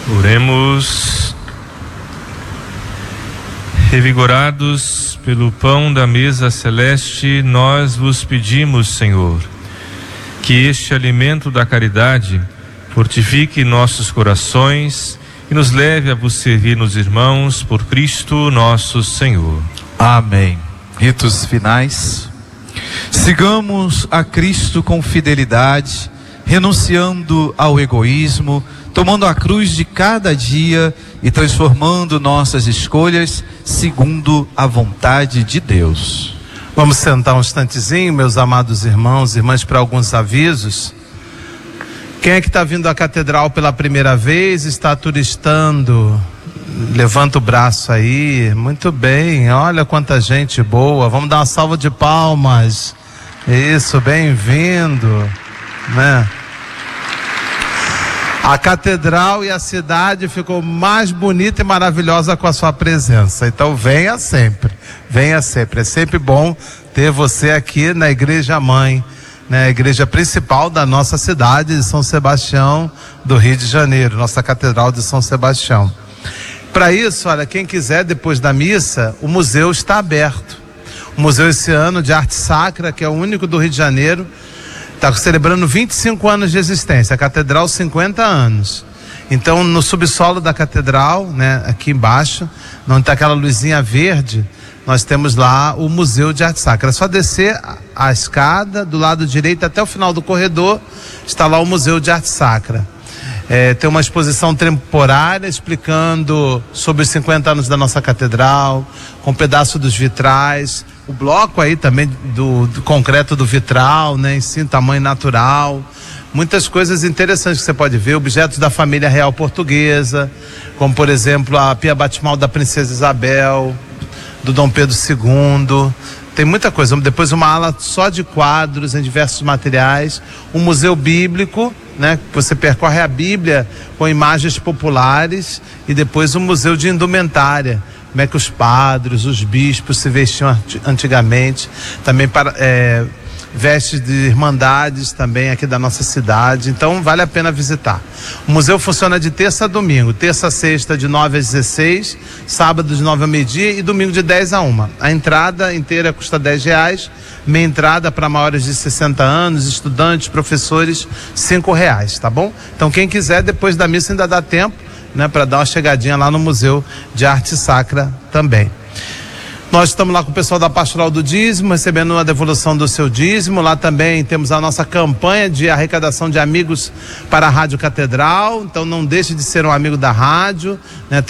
Oremos. Revigorados pelo pão da mesa celeste, nós vos pedimos, Senhor, que este alimento da caridade fortifique nossos corações e nos leve a vos servir nos irmãos, por Cristo nosso Senhor. Amém. Ritos finais. Sigamos a Cristo com fidelidade, renunciando ao egoísmo, tomando a cruz de cada dia e transformando nossas escolhas segundo a vontade de Deus. Vamos sentar um instantezinho, meus amados irmãos e irmãs, para alguns avisos. Quem é que está vindo à catedral pela primeira vez, está turistando? Levanta o braço aí. Muito bem, olha quanta gente boa. Vamos dar uma salva de palmas. Isso, bem-vindo, né? A catedral e a cidade ficou mais bonita e maravilhosa com a sua presença. Então venha sempre, venha sempre. É sempre bom ter você aqui na Igreja Mãe, né? A igreja principal da nossa cidade de São Sebastião do Rio de Janeiro, nossa Catedral de São Sebastião. Para isso, olha, quem quiser, depois da missa, o museu está aberto. O museu esse ano de arte sacra, que é o único do Rio de Janeiro, está celebrando 25 anos de existência, a catedral 50 anos. Então, no subsolo da catedral, né, aqui embaixo, onde está aquela luzinha verde, nós temos lá o Museu de Arte Sacra. É só descer a escada, do lado direito até o final do corredor, está lá o Museu de Arte Sacra. Tem uma exposição temporária explicando sobre os 50 anos da nossa catedral, com um pedaço dos vitrais, o bloco aí também do concreto do vitral, né, em si, tamanho natural, muitas coisas interessantes que você pode ver, objetos da família real portuguesa, como por exemplo a pia batismal da princesa Isabel, do Dom Pedro II, tem muita coisa. Depois uma ala só de quadros em diversos materiais, um museu bíblico, né? Você percorre a Bíblia com imagens populares, e depois um museu de indumentária, como é que os padres, os bispos se vestiam antigamente, também para vestes de irmandades também aqui da nossa cidade. Então vale a pena visitar. O museu funciona de terça a domingo, terça a sexta de 9 às 16, sábado de 9 ao meio-dia e domingo de 10 a 1. A entrada inteira custa R$10, meia entrada para maiores de 60 anos, estudantes, professores, R$5, tá bom? Então quem quiser, depois da missa ainda dá tempo, né, para dar uma chegadinha lá no Museu de Arte Sacra também. Nós estamos lá com o pessoal da Pastoral do Dízimo, recebendo uma devolução do seu dízimo. Lá também temos a nossa campanha de arrecadação de amigos para a Rádio Catedral. Então não deixe de ser um amigo da rádio, né?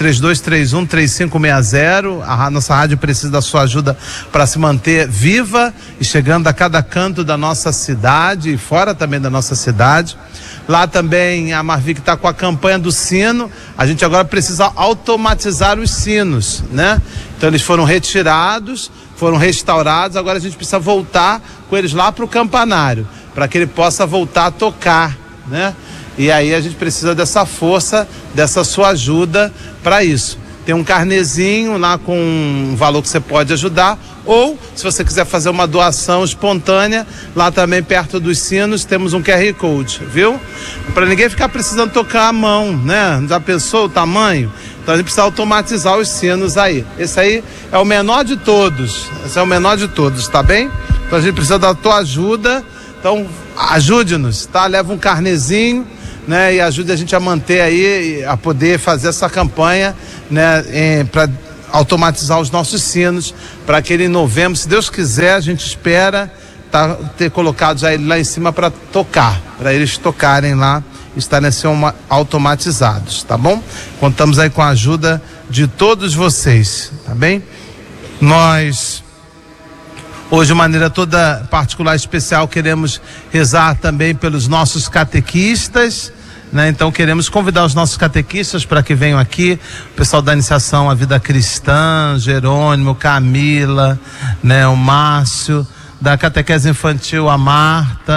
3231-3560. A nossa rádio precisa da sua ajuda para se manter viva e chegando a cada canto da nossa cidade e fora também da nossa cidade. Lá também a Marvic está com a campanha do sino. A gente agora precisa automatizar os sinos, né? Então eles foram retirados, foram restaurados, agora a gente precisa voltar com eles lá para o campanário, para que ele possa voltar a tocar, né? E aí a gente precisa dessa força, dessa sua ajuda para isso. Tem um carnezinho lá com um valor que você pode ajudar, ou se você quiser fazer uma doação espontânea, lá também perto dos sinos temos um QR Code, viu? Para ninguém ficar precisando tocar a mão, né? Já pensou o tamanho? Então a gente precisa automatizar os sinos aí. Esse aí é o menor de todos. Esse é o menor de todos, tá bem? Então a gente precisa da tua ajuda. Então ajude-nos, tá? Leva um carnezinho, né? E ajude a gente a manter aí, a poder fazer essa campanha, né? Para automatizar os nossos sinos, para que ele em novembro, se Deus quiser, a gente espera ter colocado já ele lá em cima para tocar, para eles tocarem lá, estarem assim automatizados, tá bom? Contamos aí com a ajuda de todos vocês, tá bem? Nós, hoje de maneira toda particular, especial, queremos rezar também pelos nossos catequistas, né? Então queremos convidar os nossos catequistas para que venham aqui, o pessoal da iniciação à vida cristã, Jerônimo, Camila, né? O Márcio, da catequese infantil, a Marta,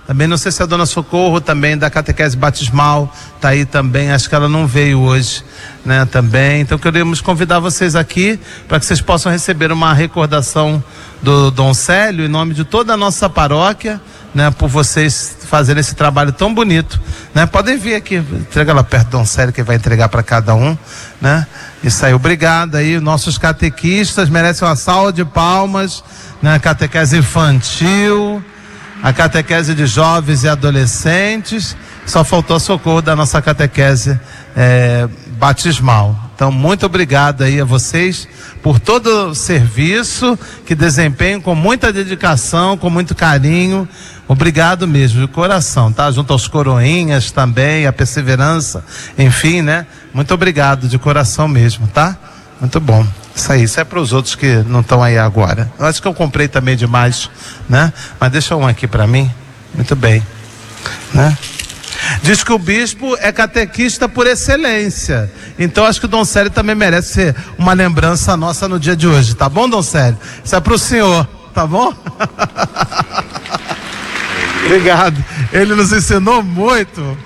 Também não sei se a dona Socorro também da catequese batismal está aí também, acho que ela não veio hoje, né, também. Então queremos convidar vocês aqui para que vocês possam receber uma recordação do Dom Célio em nome de toda a nossa paróquia, né, por vocês fazerem esse trabalho tão bonito, né? Podem vir aqui, entrega lá perto do Dom Célio que vai entregar para cada um, né? Isso aí, obrigado aí, nossos catequistas merecem uma salva de palmas, né? A catequese infantil, a catequese de jovens e adolescentes, só faltou socorro da nossa catequese batismal. Então, muito obrigado aí a vocês por todo o serviço que desempenham com muita dedicação, com muito carinho. Obrigado mesmo, de coração, tá? Junto aos coroinhas também, a perseverança, enfim, né? Muito obrigado, de coração mesmo, tá? Muito bom. Isso é para os outros que não estão aí agora. Eu acho que eu comprei também demais, né? Mas deixa um aqui para mim. Muito bem, né? Diz que o bispo é catequista por excelência. Então acho que o Dom Célio também merece ser uma lembrança nossa no dia de hoje, tá bom, Dom Célio? Isso é para o senhor, tá bom? Obrigado. Ele nos ensinou muito.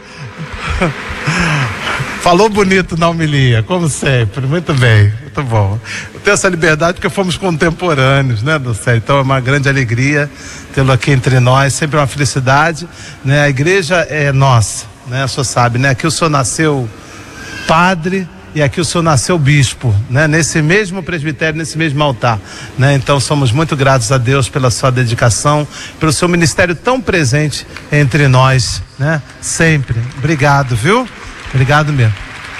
Falou bonito na homilia, como sempre. Muito bem, muito bom. Eu tenho essa liberdade porque fomos contemporâneos, né, Dom Célio? Então é uma grande alegria tê-lo aqui entre nós, sempre uma felicidade, né? A igreja é nossa, né? O senhor sabe, né? Aqui o senhor nasceu padre e aqui o senhor nasceu bispo, né? Nesse mesmo presbitério, nesse mesmo altar, né? Então somos muito gratos a Deus pela sua dedicação, pelo seu ministério tão presente entre nós, né? Sempre. Obrigado, viu? Obrigado mesmo.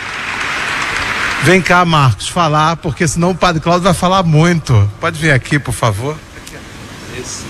Vem cá, Marcos, falar, porque senão o Padre Cláudio vai falar muito. Pode vir aqui, por favor. Isso.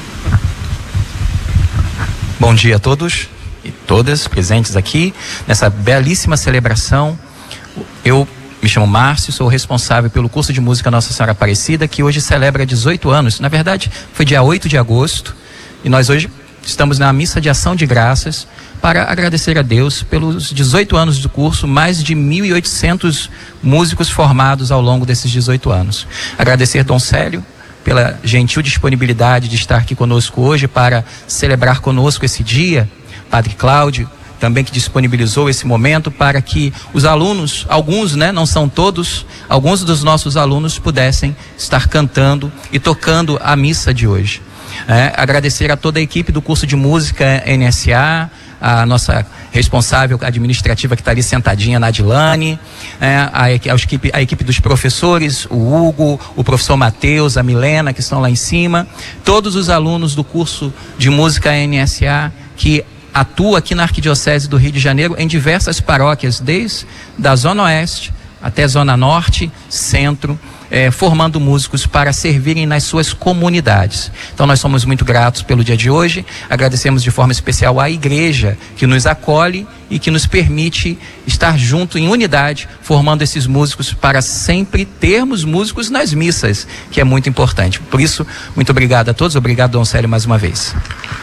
Bom dia a todos e todas presentes aqui nessa belíssima celebração. Eu me chamo Márcio, sou responsável pelo curso de música Nossa Senhora Aparecida, que hoje celebra 18 anos. Na verdade, foi dia 8 de agosto e nós hoje estamos na missa de ação de graças para agradecer a Deus pelos 18 anos do curso, mais de 1.800 músicos formados ao longo desses 18 anos. Agradecer Dom Célio pela gentil disponibilidade de estar aqui conosco hoje para celebrar conosco esse dia. Padre Cláudio também que disponibilizou esse momento para que os alunos, alguns, né, não são todos, alguns dos nossos alunos pudessem estar cantando e tocando a missa de hoje. Agradecer a toda a equipe do curso de música NSA, a nossa responsável administrativa que está ali sentadinha, Nadilane, a equipe dos professores, o Hugo, o professor Mateus, a Milena, que estão lá em cima, todos os alunos do curso de música NSA que atua aqui na Arquidiocese do Rio de Janeiro em diversas paróquias, desde a Zona Oeste até Zona Norte, Centro, formando músicos para servirem nas suas comunidades. Então nós somos muito gratos pelo dia de hoje, agradecemos de forma especial à igreja que nos acolhe e que nos permite estar junto em unidade, formando esses músicos para sempre termos músicos nas missas, que é muito importante. Por isso, muito obrigado a todos, obrigado Dom Célio mais uma vez.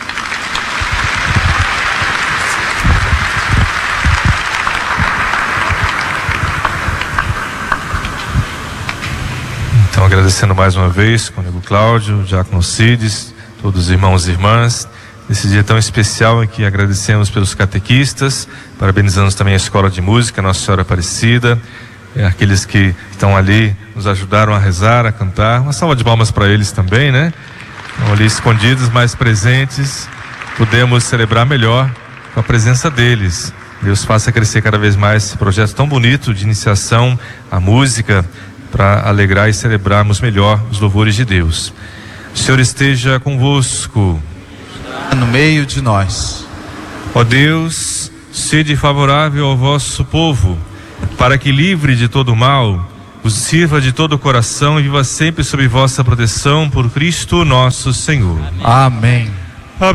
Então, agradecendo mais uma vez, Cônego Cláudio, Diácono Cides, todos os irmãos e irmãs, nesse dia tão especial em que agradecemos pelos catequistas, parabenizamos também a Escola de Música, Nossa Senhora Aparecida, aqueles que estão ali, nos ajudaram a rezar, a cantar. Uma salva de palmas para eles também, né? Estão ali escondidos, mas presentes, podemos celebrar melhor com a presença deles. Deus faça crescer cada vez mais esse projeto tão bonito de iniciação à música, para alegrar e celebrarmos melhor os louvores de Deus. O Senhor esteja convosco. No meio de nós. Ó Deus, sede favorável ao vosso povo, para que livre de todo mal, os sirva de todo o coração e viva sempre sob vossa proteção por Cristo nosso Senhor. Amém.